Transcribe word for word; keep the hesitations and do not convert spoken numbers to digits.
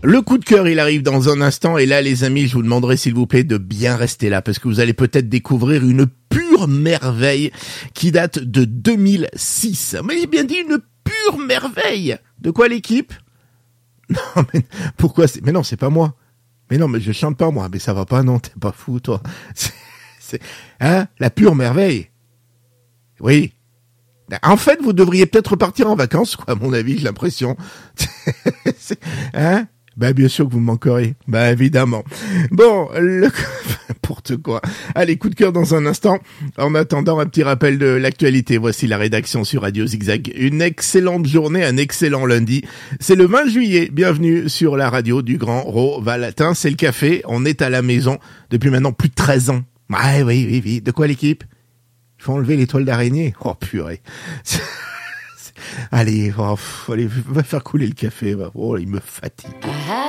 Le coup de cœur, il arrive dans un instant. Et là, les amis, je vous demanderai s'il vous plaît de bien rester là parce que vous allez peut-être découvrir une pure merveille qui date de deux mille six. Mais j'ai bien dit une pure merveille. De quoi l'équipe ? Non, mais pourquoi c'est... Mais non, c'est pas moi. Mais non, mais je chante pas moi. Mais ça va pas, non, t'es pas fou, toi. C'est... c'est... Hein ? La pure merveille. Oui. En fait, vous devriez peut-être partir en vacances, quoi, à mon avis, j'ai l'impression. Hein ? Ben, bien sûr que vous me manquerez. Ben, évidemment. Bon, le... n'importe quoi. Allez, coup de cœur dans un instant. En attendant, un petit rappel de l'actualité. Voici la rédaction sur Radio Zigzag. Une excellente journée, un excellent lundi. C'est le vingt juillet. Bienvenue sur la radio du Grand Ro-Valatin. C'est le café. On est à la maison depuis maintenant plus de treize ans. Ouais, oui, oui, oui. De quoi l'équipe ? Il faut enlever l'étoile d'araignée. Oh, purée. Allez, oh, allez, va faire couler le café. Oh, il me fatigue.